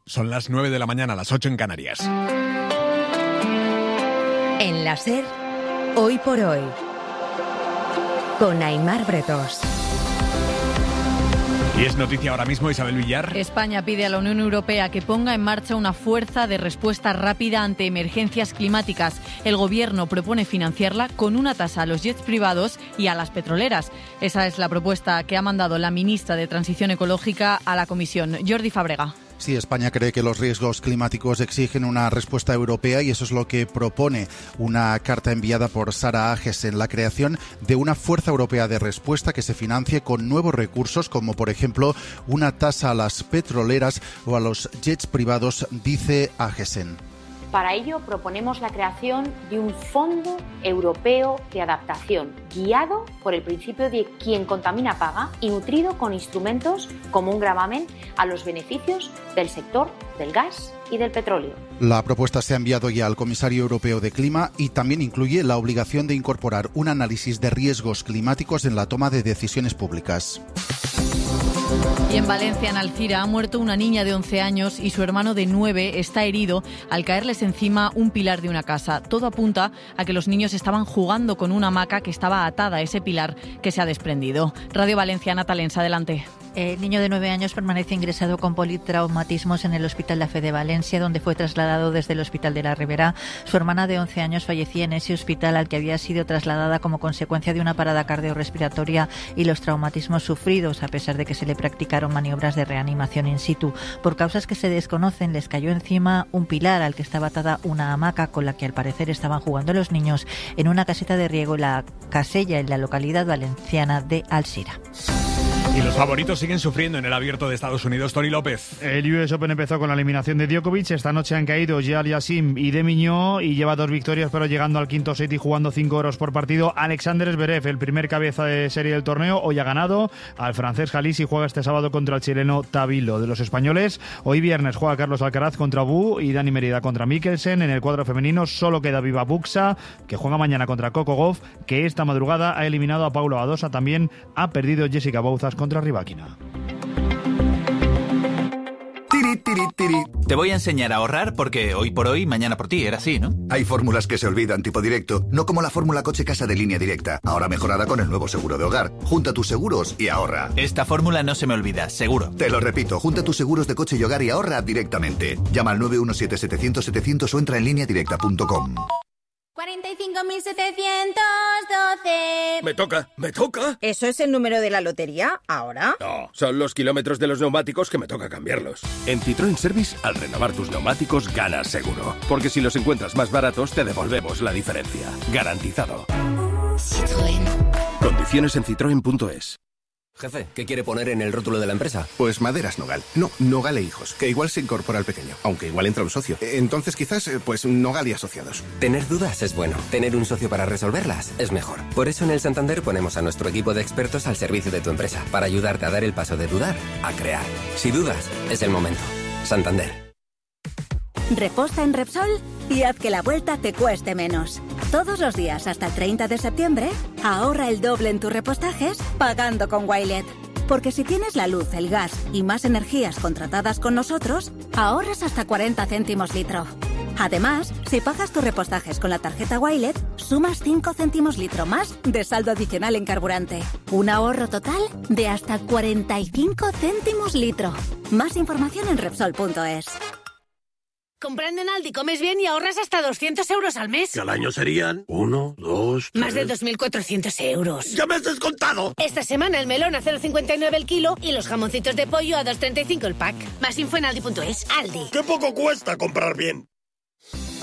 Son las 9 de la mañana, las 8 en Canarias. En la SER, Hoy por Hoy, con Aimar Bretos. Y es noticia ahora mismo, Isabel Villar. España pide a la Unión Europea que ponga en marcha una fuerza de respuesta rápida ante emergencias climáticas. El Gobierno propone financiarla con una tasa a los jets privados y a las petroleras. Esa es la propuesta que ha mandado la ministra de Transición Ecológica a la Comisión, Jordi Fábrega. Sí, España cree que los riesgos climáticos exigen una respuesta europea y eso es lo que propone una carta enviada por Sara Agesen, la creación de una fuerza europea de respuesta que se financie con nuevos recursos, como por ejemplo una tasa a las petroleras o a los jets privados, dice Agesen. Para ello proponemos la creación de un Fondo Europeo de Adaptación, guiado por el principio de quien contamina paga y nutrido con instrumentos como un gravamen a los beneficios del sector del gas y del petróleo. La propuesta se ha enviado ya al Comisario Europeo de Clima y también incluye la obligación de incorporar un análisis de riesgos climáticos en la toma de decisiones públicas. Y en Valencia, en Alcira, ha muerto una niña de 11 años y su hermano de 9 está herido al caerles encima un pilar de una casa. Todo apunta a que los niños estaban jugando con una hamaca que estaba atada a ese pilar que se ha desprendido. Radio Valencia, Natalens, adelante. El niño de 9 años permanece ingresado con politraumatismos en el Hospital La Fe de Valencia, donde fue trasladado desde el Hospital de la Ribera. Su hermana de 11 años fallecía en ese hospital al que había sido trasladada como consecuencia de una parada cardiorrespiratoria y los traumatismos sufridos, a pesar de que se le practicaron maniobras de reanimación in situ. Por causas que se desconocen, les cayó encima un pilar al que estaba atada una hamaca con la que al parecer estaban jugando los niños en una caseta de riego en la Casella, en la localidad valenciana de Alcira. Y los favoritos siguen sufriendo en el Abierto de Estados Unidos. Toni López. El US Open empezó con la eliminación de Djokovic. Esta noche han caído Yassim y Demiñó y lleva 2 victorias, pero llegando al quinto set y jugando 5 horas por partido. Alexander Zverev, el primer cabeza de serie del torneo, hoy ha ganado al francés Jalís y juega este sábado contra el chileno Tabilo. De los españoles, hoy viernes juega Carlos Alcaraz contra Bu y Dani Merida contra Mikkelsen. En el cuadro femenino solo queda viva Buxa, que juega mañana contra Coco Gauff, que esta madrugada ha eliminado a Paulo Badosa. También ha perdido Jessica Bouzas contra Rybakina. Te voy a enseñar a ahorrar porque hoy por hoy, mañana por ti, era así, ¿no? Hay fórmulas que se olvidan, tipo directo, no como la fórmula coche-casa de Línea Directa, ahora mejorada con el nuevo seguro de hogar. Junta tus seguros y ahorra. Esta fórmula no se me olvida, seguro. Te lo repito, junta tus seguros de coche y hogar y ahorra directamente. Llama al 917-700-700 o entra en lineadirecta.com. 45.712. Me toca. ¿Eso es el número de la lotería? ¿Ahora? No, son los kilómetros de los neumáticos que me toca cambiarlos. En Citroën Service, al renovar tus neumáticos, ganas seguro. Porque si los encuentras más baratos, te devolvemos la diferencia. Garantizado. Citroën. Condiciones en citroen.es. Jefe, ¿qué quiere poner en el rótulo de la empresa? Pues Maderas Nogal. No, Nogal e Hijos, que igual se incorpora al pequeño, aunque igual entra un socio. Entonces quizás, pues Nogal y Asociados. Tener dudas es bueno. Tener un socio para resolverlas es mejor. Por eso en el Santander ponemos a nuestro equipo de expertos al servicio de tu empresa, para ayudarte a dar el paso de dudar a crear. Si dudas, es el momento. Santander. Reposta en Repsol y haz que la vuelta te cueste menos. Todos los días hasta el 30 de septiembre, ahorra el doble en tus repostajes pagando con Wilet. Porque si tienes la luz, el gas y más energías contratadas con nosotros, ahorras hasta 40 céntimos litro. Además, si pagas tus repostajes con la tarjeta Wilet, sumas 5 céntimos litro más de saldo adicional en carburante. Un ahorro total de hasta 45 céntimos litro. Más información en Repsol.es. Comprando en Aldi comes bien y ahorras hasta 200 euros al mes. Que al año serían 1, 2, 3... Más de 2.400 euros. ¡Ya me has descontado! Esta semana el melón a 0,59 el kilo y los jamoncitos de pollo a 2,35 el pack. Más info en Aldi.es. Aldi. ¡Qué poco cuesta comprar bien!